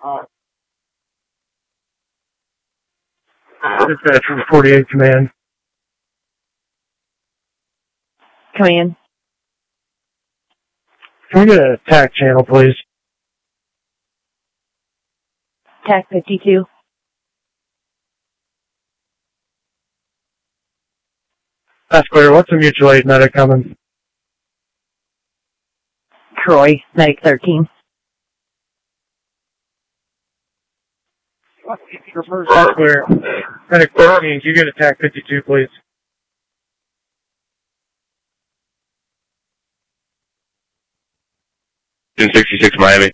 Dispatch from 48 Command. Command. Can we get a TAC channel, please? TAC 52. That's clear. What's the mutual aid medic coming? Troy, Medic 13. That's clear. Medic 13, can you get a TAC 52, please? In 66 Miami.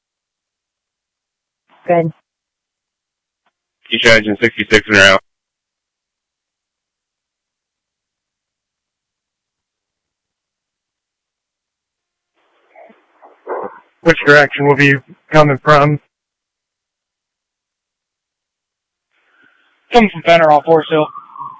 Good. You show engine 66 and you're out. Which direction will be coming from? Coming from Fenner off Forest Hill.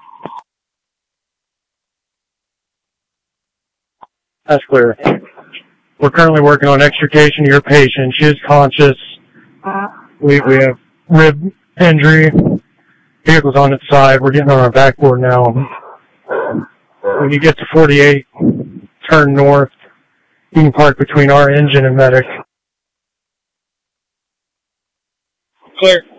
That's clear. We're currently working on extrication of your patient. She is conscious. We have rib injury. Vehicle's on its side. We're getting on our backboard now. When you get to 48, turn north. You can park between our engine and medic. Clear.